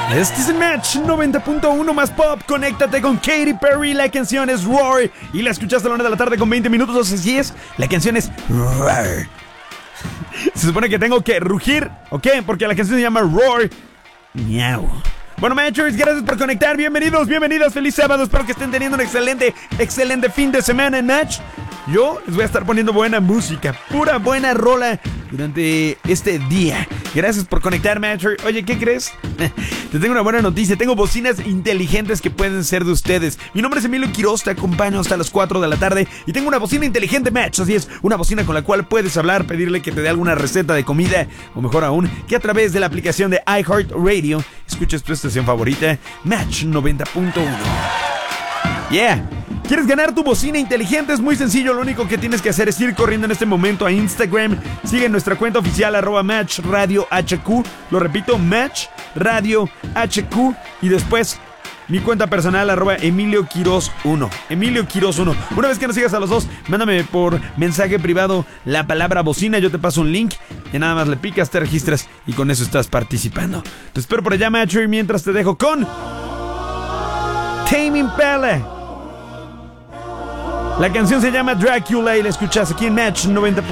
Este es el Match 90.1 más pop. Conéctate con Katy Perry. La canción es Roar. Y la escuchaste a la 1 de la tarde con 20 minutos. O sea, así es. La canción es Roar. Se supone que tengo que rugir, ¿ok? Porque la canción se llama Roar. Miau. Bueno, Matchers, gracias por conectar. Bienvenidos, bienvenidas. Feliz sábado. Espero que estén teniendo un excelente fin de semana en Match. Yo les voy a estar poniendo buena música, pura buena rola durante este día. Gracias por conectar, Matcher. Oye, ¿qué crees? Te tengo una buena noticia. Tengo bocinas inteligentes que pueden ser de ustedes. Mi nombre es Emilio Quiroz, te acompaño hasta las 4 de la tarde y tengo una bocina inteligente, Match. Así es, una bocina con la cual puedes hablar, pedirle que te dé alguna receta de comida, o mejor aún, que a través de la aplicación de iHeartRadio escuches tu estación favorita, Match 90.1. Yeah. ¿Quieres ganar tu bocina inteligente? Es muy sencillo, lo único que tienes que hacer es ir corriendo en este momento a Instagram. Sigue nuestra cuenta oficial @MatchRadioHQ. Lo repito, MatchRadioHQ. Y después mi cuenta personal @EmilioQuiroz1. EmilioQuiroz1. Una vez que nos sigas a los dos, mándame por mensaje privado la palabra bocina. Yo te paso un link y nada más le picas, te registras y con eso estás participando. Te espero por allá, Matcher, mientras te dejo con Tame Impala. La canción se llama Dracula y la escuchas aquí en Match 90.